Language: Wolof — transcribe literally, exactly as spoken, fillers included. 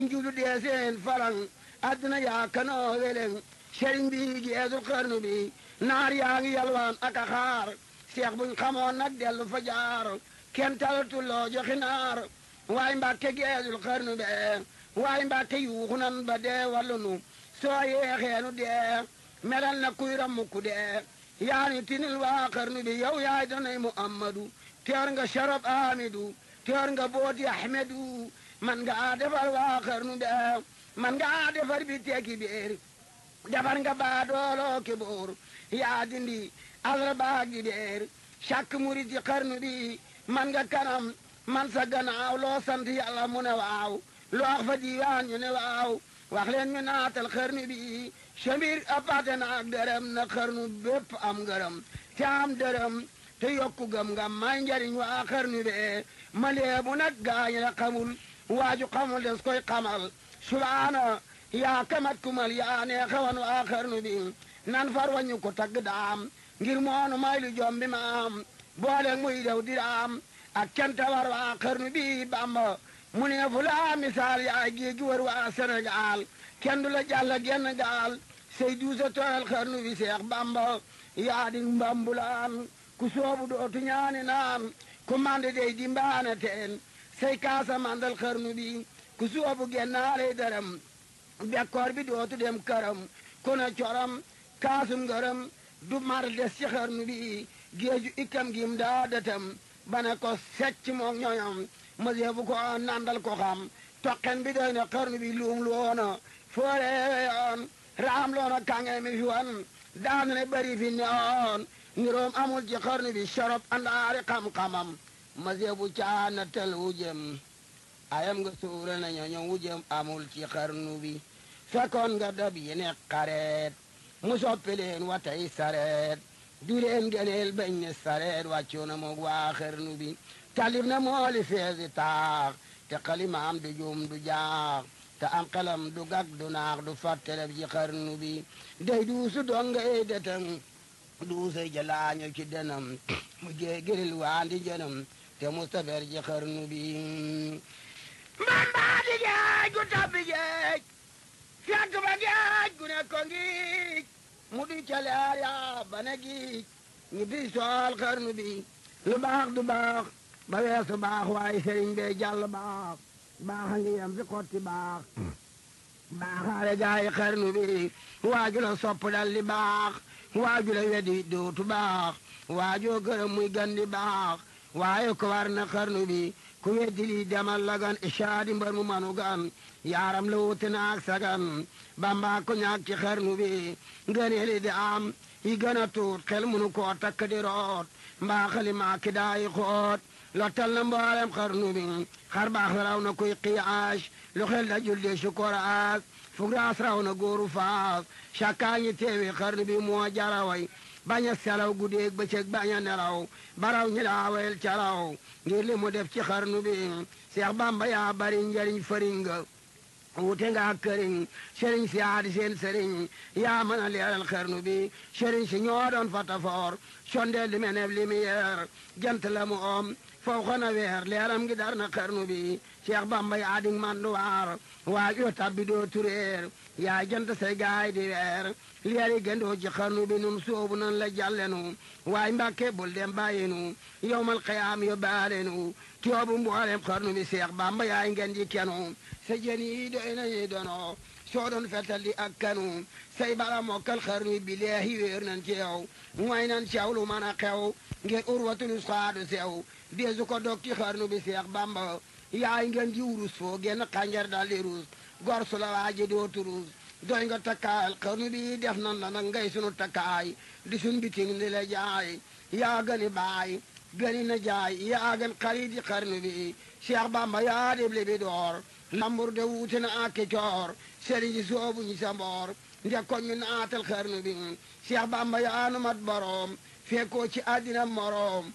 julu dee seen falang adduna yaa kanoo weleng sëriñ bi geesul xarnu bi naar yaa ngi yalwaan ak a xaar seex buñ xamoon nag dellu fa jaar kenn talatul loo joxi naar waay mbàkke geesul xarnu be waay mbàkke yuuxu nan ba dee wallu nu soo yeexeenu dee melal na kuy rammuku dee yaani tinil waa xarnu bi yow yaay danay muhammadu teer nga sharab amidu teer nga booti ahmedu man nga defar waa xarnu be man nga defar bi teeki biir defar nga baa dooloo ki buur yaa dindi alra baagi beer càkk murit yi xarnu bi man nga kanam man sa gannaaw loo sant yàlla mu ne waaw loo wax fa diiwaan ñu ne waaw wax leen ñu naatal xarnu bi samir apate naak dërëm na xarnu bépp am ngërëm te am dërëm te yokku gëm nga may njariñ waa xarnu be ma leebu nag gaañ la xamul waaju xamul des koy xamal subaana yaa kamat kumal yaa nee xawan waa xarnu bi nan far wañu ko tagg daam ngir moonu may lu jom bi maam boole muy dew diraam ak canta war waa xarnu bi bamba mu ne fu laa misaal yaa géegi war waa Sénégal kenn du la jàll genn gaal say duusa tooyal xarnu bi seex bamba yaa di mbambulaan ku soobu dootu ñaani naan ku mande dey di mbaana teen say kaasa mandal xarnu bi ku soobu gennaale daram bekkoor bi dootu dem këram ku na coram kaasum ngërëm du mar des ci xarnu bi géeju ikkam gim daa datam bana ko secc moog ñoñom mësee bu ko nandal ko xam toqen bi doy na xarnu bi luum loona fooree yoon raam loona kange mi fi wan daan ne bari fi neoon niroom amul ci xarnu bi sharop andaari xam-xamam mësee bu caana tel wujem ayam nga suura na ñoñom wujem amul ci xarnu bi fekkoon nga dab yi ne xareet mu soppi leen watay sareet du leen gëneel bañ ne sareet wàccu na moog waa xarnu bi talib na mooli feesi taax te xalimaam du juum du jaax te am xelam du gag du naax du fàtteleb ci xarnu bi day duusu donga ey detam duusa jalaaño ci denam mu géegiril waandi jënam te mustafer ci xarnu bi mbambaa di geej gu tabbi geej fekk ba geej gu ne ko ngiij mu di caleer yaa ba ne giij ñu di sool xarnu bi lu baax du baax ba weesu baax waaye sëriñ bee jàll baax baaxa ngi yam fi xotti baax baaxaale gaayi xarnu bi waaju la sopp dal li baax waaju la wedi dootu baax waajoo gërëm muy gandi baax waaye ko war na xarnu bi ku weddi lii demal la gan ishaadi mbar mu manu gan yaaram la wuute naak sagan bamba ko ñaak ci xarnu bi ngëneeli di am yi gën a tuut xel munu koo takk di root mbaa xali maa ki daayi xoot lottal na mboolem xarnu bi xar baax raw na kuy qiyaas lu xel da julde sukoraas fugraas raw na góoru faas cakkaa ñi teewi xarnu bi moo jaraway bañ a selaw guddeeg bëccëg bañ a nelaw baraw ñi laawel caraw ngir li mu def ci xarnu bi Seex Bamba yaa bari njariñ fëringa wute nga këriñ sëriñ si aadi seen sëriñ yaa mën a leeral xarnu bi sëriñ si ñoo doon fatafoor sondeel li meneb lumière jant la mu om foo xona weer leeram gi dar na xarnu bi Seex Bamba yaa di manduwaar waaj yoo tabbi doo tureer yaa jant say gaay di weer leeri gëndoo ci xarnu bi nun soobu nan la jàllenu waay mbàkke bul dem bàyyinu yowmal xiyaam yo baalenu tiyoobu mboolem xarnu bi Seex Bamba yaay ngeen di kenu sa jën yi doy nañu dono soo doon fetal di ak kanu say bala mokkal xarnu bi leehi wéer nan ci yow mooy nan ci yow lu mën a xew ngeen urwatul saadu sew deesu ko dog ci xarnu bi Seex Bamba yaay ngeen ji wurus foo genn xànjar dal di ruus gor su la waaji dootu ruus doy nga takkaayal xarnu bi def nan la nag ngay sunu takkaay di sun biting di la jaay yaa gëni baay gëni na jaay yaa gën xarit yi xarnu bi Seex Bamba yaa dib li bi door lambur de wuute na ak coor sëriñ si soobu ñi sa mboor ndek ko ñu naatal xarnu bi Seex Bamba yaa nu mat boroom fekkoo ci àddina moroom